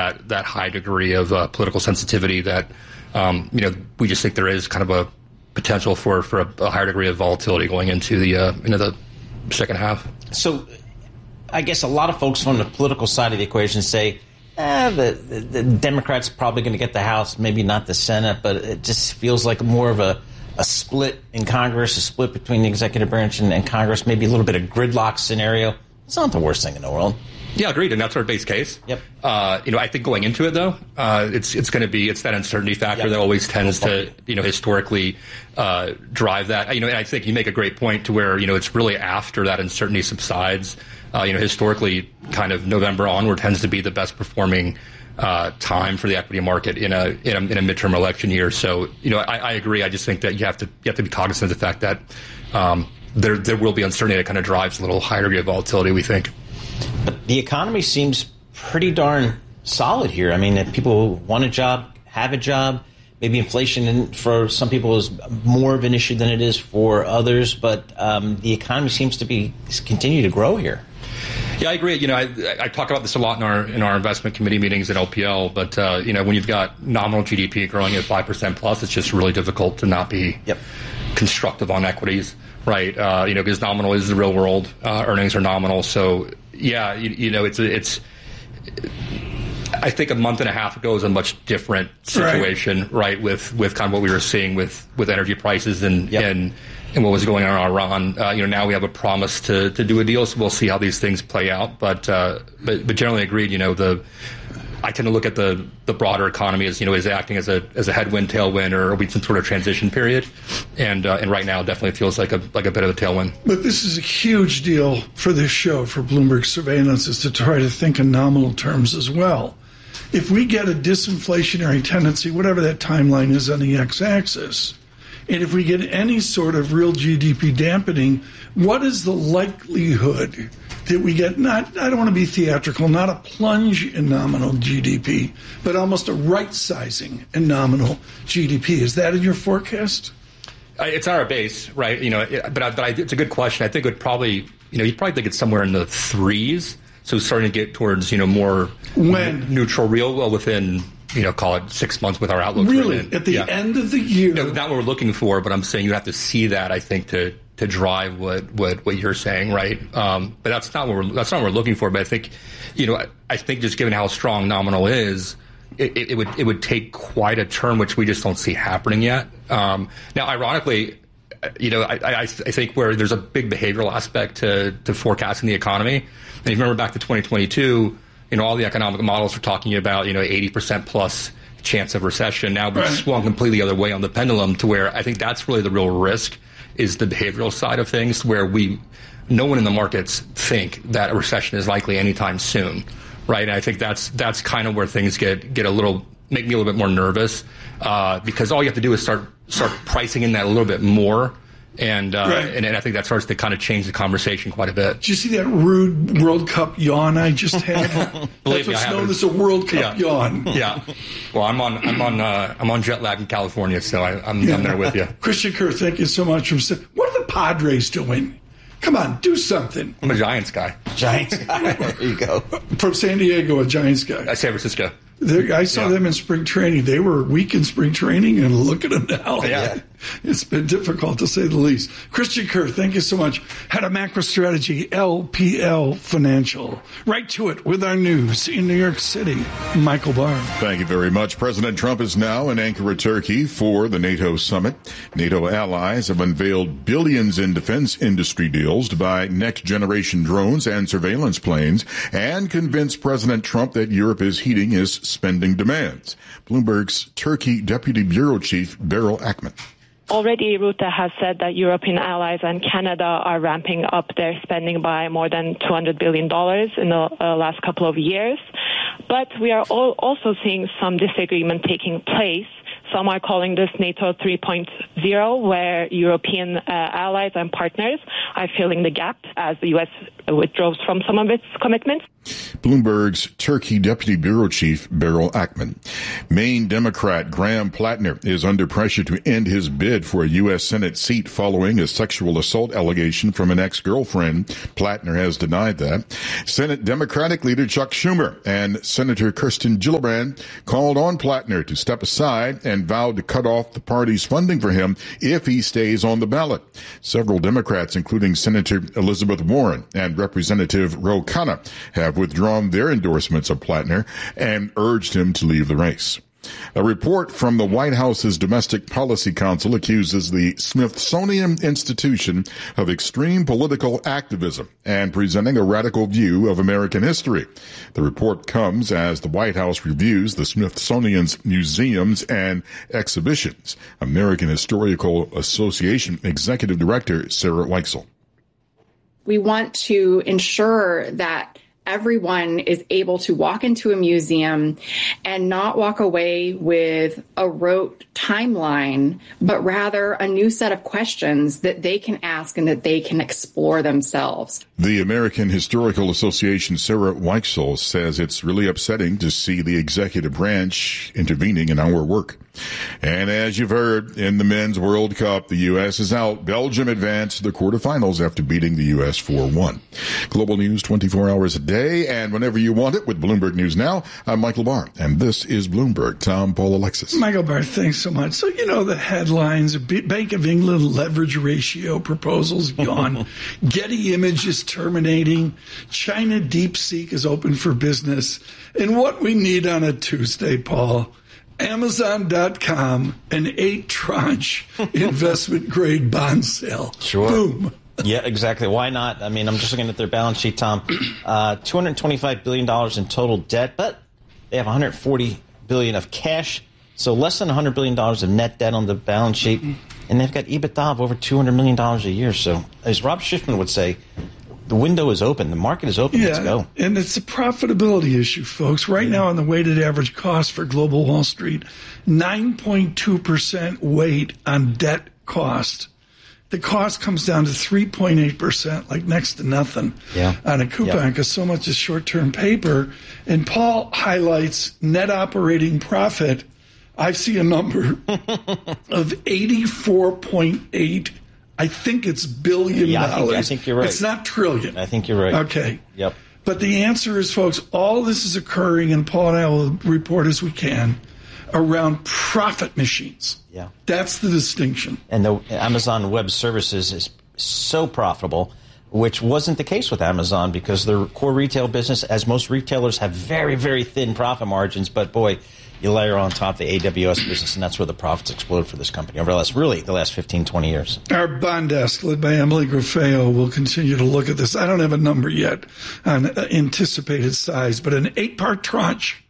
that high degree of political sensitivity that we just think there is kind of a potential for a higher degree of volatility going into the second half. So I guess a lot of folks on the political side of the equation say, the Democrats probably going to get the House, maybe not the Senate, but it just feels like more of a split in Congress, a split between the executive branch and Congress, maybe a little bit of gridlock scenario. It's not the worst thing in the world. Yeah, agreed, and that's our base case. Yep. I think going into it though, it's that uncertainty factor that always tends to historically drive that. And I think you make a great point to where it's really after that uncertainty subsides. Historically, kind of November onward tends to be the best performing time for the equity market in a midterm election year. So I agree. I just think that you have to be cognizant of the fact that there will be uncertainty that kind of drives a little higher degree of volatility, we think. But the economy seems pretty darn solid here. I mean, if people want a job, have a job. Maybe inflation for some people is more of an issue than it is for others. But the economy seems to continue to grow here. Yeah, I agree. I talk about this a lot in our investment committee meetings at LPL. But when you've got nominal GDP growing at 5% plus, it's just really difficult to not be constructive on equities, right? Because nominal is the real world. Earnings are nominal. So yeah, it's. I think a month and a half ago was a much different situation, right? With kind of what we were seeing with energy prices and what was going on in Iran. Now we have a promise to do a deal, so we'll see how these things play out. But generally agreed. I tend to look at the broader economy as is acting as a headwind, tailwind, or are we some sort of transition period? And right now, it definitely feels like a bit of a tailwind. But this is a huge deal for this show, for Bloomberg Surveillance, is to try to think in nominal terms as well. If we get a disinflationary tendency, whatever that timeline is on the x-axis, and if we get any sort of real GDP dampening, what is the likelihood that we get, I don't want to be theatrical, not a plunge in nominal GDP, but almost a right-sizing in nominal GDP? Is that in your forecast? It's on our base, right? But it's a good question. I think it would probably, you'd probably think it's somewhere in the threes. So starting to get towards, more neutral, real, well, within, call it 6 months with our outlook. Really? At the end of the year? No, not what we're looking for, but I'm saying you have to see that, I think, to drive what you're saying, right? But that's not what we're looking for. But I think, I think just given how strong nominal is, it would take quite a turn, which we just don't see happening yet. Now, ironically, I think where there's a big behavioral aspect to forecasting the economy. And if you remember back to 2022, all the economic models were talking about, 80% plus chance of recession. Now we've swung completely the other way on the pendulum to where I think that's really the real risk is the behavioral side of things, where no one in the markets think that a recession is likely anytime soon, right? And I think that's kind of where things make me a little bit more nervous, because all you have to do is start pricing in that a little bit more. And I think that starts to kind of change the conversation quite a bit. Did you see that rude World Cup yawn I just had? That's what's known as a World Cup yawn. Yeah. Well, I'm on jet lag in California, so I'm there with you. Christian Kerr, thank you so much. What are the Padres doing? Come on, do something. I'm a Giants guy. Giants guy. There you go. From San Diego, a Giants guy. San Francisco. I saw them in spring training. They were weak in spring training, and look at them now. Yeah. It's been difficult, to say the least. Christian Kerr, thank you so much. Head of Macro Strategy, LPL Financial. Right to it with our news in New York City. Michael Barr. Thank you very much. President Trump is now in Ankara, Turkey for the NATO summit. NATO allies have unveiled billions in defense industry deals to buy next-generation drones and surveillance planes and convinced President Trump that Europe is heeding his spending demands. Bloomberg's Turkey Deputy Bureau Chief Beryl Ackman. Already, Rutte has said that European allies and Canada are ramping up their spending by more than $200 billion in the last couple of years. But we are also seeing some disagreement taking place. Some are calling this NATO 3.0, where European allies and partners are filling the gap as the U.S. withdraws from some of its commitments. Bloomberg's Turkey Deputy Bureau Chief Beryl Ackman. Maine Democrat Graham Plattner is under pressure to end his bid for a U.S. Senate seat following a sexual assault allegation from an ex-girlfriend. Plattner has denied that. Senate Democratic leader Chuck Schumer and Senator Kirsten Gillibrand called on Plattner to step aside and vowed to cut off the party's funding for him if he stays on the ballot. Several Democrats, including Senator Elizabeth Warren and Representative Ro Khanna, have withdrawn their endorsements of Plattner and urged him to leave the race. A report from the White House's Domestic Policy Council accuses the Smithsonian Institution of extreme political activism and presenting a radical view of American history. The report comes as the White House reviews the Smithsonian's museums and exhibitions. American Historical Association Executive Director Sarah Weichsel. We want to ensure that everyone is able to walk into a museum and not walk away with a rote timeline, but rather a new set of questions that they can ask and that they can explore themselves. The American Historical Association, Sarah Weichsel, says it's really upsetting to see the executive branch intervening in our work. And as you've heard, in the Men's World Cup, the U.S. is out. Belgium advanced to the quarterfinals after beating the U.S. 4-1. Global news 24 hours a day and whenever you want it with Bloomberg News Now. I'm Michael Barr, and this is Bloomberg. Tom, Paul, Alexis. Michael Barr, thanks so much. So, you know, the headlines, Bank of England leverage ratio proposals gone. Getty Images terminating. China DeepSeek is open for business. And what we need on a Tuesday, Paul, Amazon.com, an 8-tranche investment-grade bond sale. Sure. Boom. Yeah, exactly. Why not? I mean, I'm just looking at their balance sheet, Tom. $225 billion in total debt, but they have $140 billion of cash, so less than $100 billion of net debt on the balance sheet, and they've got EBITDA of over $200 million a year. So, as Rob Schiffman would say, the window is open. The market is open. Let's go. And it's a profitability issue, folks. Right now, on the weighted average cost for global Wall Street, 9.2% weight on debt cost. The cost comes down to 3.8%, like next to nothing on a coupon, because so much is short-term paper. And Paul highlights net operating profit. I see a number of 84.8. I think it's billion dollars. I think you're right. It's not trillion. I think you're right. Okay. Yep. But the answer is, folks, all this is occurring, and Paul and I will report as we can, around profit machines. Yeah. That's the distinction. And the Amazon Web Services is so profitable, which wasn't the case with Amazon because their core retail business, as most retailers, have very, very thin profit margins. But, boy, you layer on top the AWS business, and that's where the profits explode for this company over the last 15, 20 years. Our bond desk, led by Emily Grafeo, will continue to look at this. I don't have a number yet on anticipated size, but an 8-part tranche